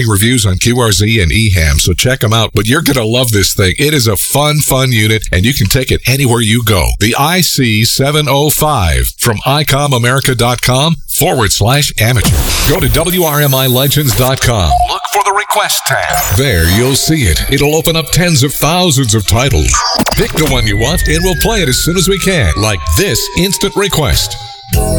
reviews on QRZ and EHAM, so check them out. But you're going to love this thing. It is a fun unit, and you can take it anywhere you go. The IC705 from ICOMAmerica.com/amateur. Go to WRMILegends.com. Look for the request tab. There, you'll see it. It'll open up tens of thousands of titles. Pick the one you want, and we'll play it as soon as we can, like this instant request.